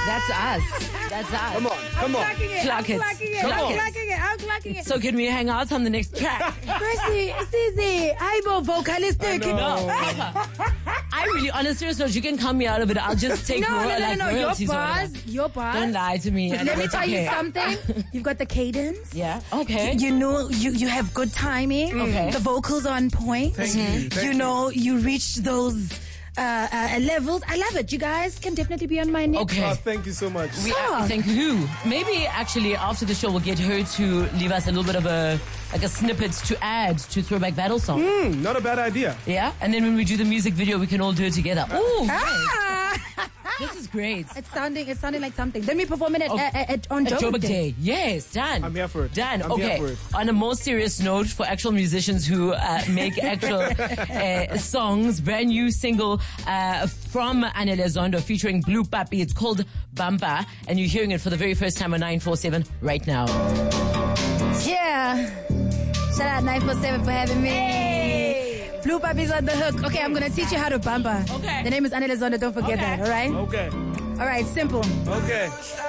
That's us. That's us. Come on. Clock it. I'm clocking it. So can we hang out on the next track? Mercy, Sisi, I'm vocalistic. No. I'm really, on a serious note, you can come me out of it. I'll just take No. royalties Your bars. Don't lie to me. Let me tell you something. You've got the cadence. Yeah. Okay. You know, you have good timing. Okay. The vocals are on point. Thank you. Thank You know, you reached those levels. I love it. You guys can definitely be on my next. Okay. Thank you so much. We Song. thank you. Maybe actually after the show we'll get her to leave us a little bit of a snippet to add to Throwback Battle Song. Not a bad idea. Yeah? And then when we do the music video we can all do it together. Ooh, this is great. It's sounding like something. Then we perform it on Joburg Day. Day. Yes, done. I'm here for it. Done. I'm Okay. here for it. On a more serious note, for actual musicians who make actual songs, brand new single from Anele Zondo featuring Blue Papi. It's called Bamba, and you're hearing it for the very first time on 947 right now. Yeah. Shout out 947 for having me. Hey. Blue Papi's on the hook. Okay, I'm going to teach you how to bamba. Okay. The name is Anele Zondo. Don't forget that, all right? Okay. All right, simple. Okay.